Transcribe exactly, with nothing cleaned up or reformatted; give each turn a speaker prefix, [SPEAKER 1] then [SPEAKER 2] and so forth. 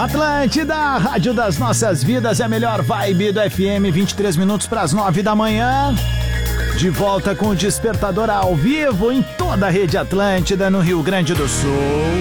[SPEAKER 1] Atlântida, rádio das nossas vidas, é a melhor vibe do F M, vinte e três minutos para as nove da manhã. De volta com o Despertador ao vivo em toda a rede Atlântida, no Rio Grande do Sul.